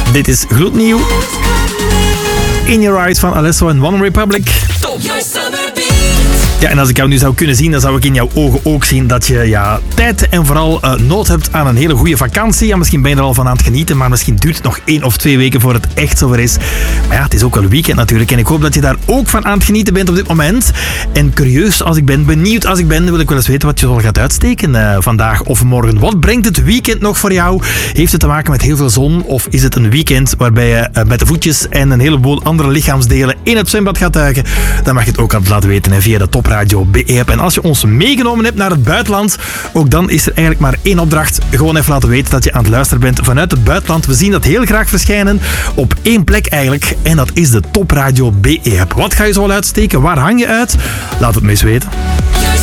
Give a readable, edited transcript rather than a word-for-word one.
Dit is gloednieuw. In Your Eyes van Alesso en One Republic. Ja, en als ik jou nu zou kunnen zien, dan zou ik in jouw ogen ook zien dat je tijd en vooral nood hebt aan een hele goede vakantie. Ja, misschien ben je er al van aan het genieten, maar misschien duurt het nog 1 of 2 weken voor het echt zover is. Maar ja, het is ook wel weekend natuurlijk en ik hoop dat je daar ook van aan het genieten bent op dit moment. En curieus als ik ben, benieuwd als ik ben, wil ik wel eens weten wat je al gaat uitsteken vandaag of morgen. Wat brengt het weekend nog voor jou? Heeft het te maken met heel veel zon of is het een weekend waarbij je met de voetjes en een heleboel andere lichaamsdelen in het zwembad gaat duiken? Dan mag je het ook altijd laten weten via de Top Radio BE-app. En als je ons meegenomen hebt naar het buitenland, ook dan is er eigenlijk maar 1 opdracht. Gewoon even laten weten dat je aan het luisteren bent vanuit het buitenland. We zien dat heel graag verschijnen op 1 plek eigenlijk. En dat is de Top Radio BE-app. Wat ga je zo al uitsteken? Waar hang je uit? Laat het me eens weten.